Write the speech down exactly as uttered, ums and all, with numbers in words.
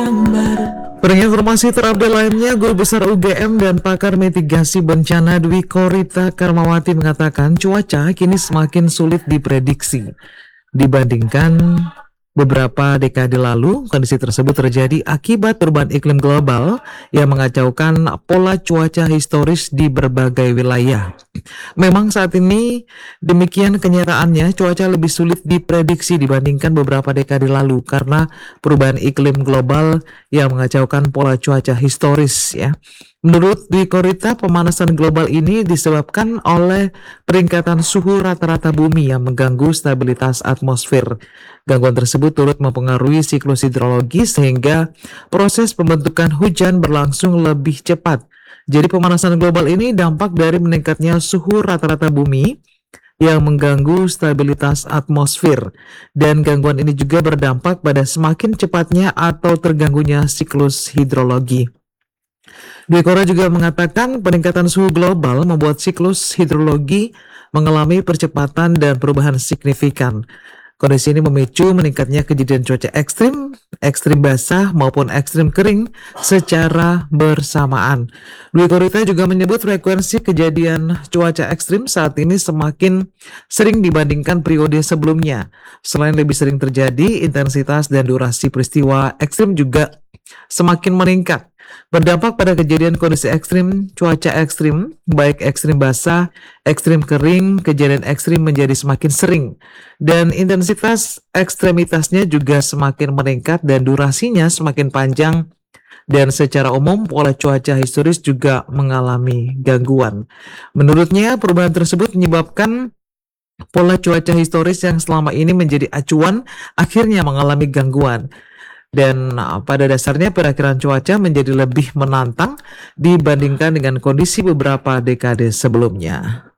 Pada informasi terupdate lainnya, Guru Besar U G M dan pakar mitigasi bencana Dwi Korita Karmawati mengatakan cuaca kini semakin sulit diprediksi. Dibandingkan beberapa dekade lalu, kondisi tersebut terjadi akibat perubahan iklim global yang mengacaukan pola cuaca historis di berbagai wilayah. Memang saat ini demikian kenyataannya, cuaca lebih sulit diprediksi dibandingkan beberapa dekade lalu karena perubahan iklim global yang mengacaukan pola cuaca historis ya. Menurut Dwi Korita, pemanasan global ini disebabkan oleh peningkatan suhu rata-rata bumi yang mengganggu stabilitas atmosfer. Gangguan tersebut turut mempengaruhi siklus hidrologi sehingga proses pembentukan hujan berlangsung lebih cepat. Jadi pemanasan global ini dampak dari meningkatnya suhu rata-rata bumi yang mengganggu stabilitas atmosfer. Dan gangguan ini juga berdampak pada semakin cepatnya atau terganggunya siklus hidrologi. Dwi Korita juga mengatakan peningkatan suhu global membuat siklus hidrologi mengalami percepatan dan perubahan signifikan. Kondisi ini memicu meningkatnya kejadian cuaca ekstrim, ekstrim basah maupun ekstrim kering secara bersamaan. Dwi Korita juga menyebut frekuensi kejadian cuaca ekstrim saat ini semakin sering dibandingkan periode sebelumnya. Selain lebih sering terjadi, intensitas dan durasi peristiwa ekstrim juga semakin meningkat. Berdampak pada kejadian kondisi ekstrim, cuaca ekstrim, baik ekstrim basah, ekstrim kering, kejadian ekstrim menjadi semakin sering. Dan intensitas ekstremitasnya juga semakin meningkat dan durasinya semakin panjang. Dan secara umum, pola cuaca historis juga mengalami gangguan. Menurutnya, perubahan tersebut menyebabkan pola cuaca historis yang selama ini menjadi acuan akhirnya mengalami gangguan. Dan pada dasarnya perakiraan cuaca menjadi lebih menantang dibandingkan dengan kondisi beberapa dekade sebelumnya.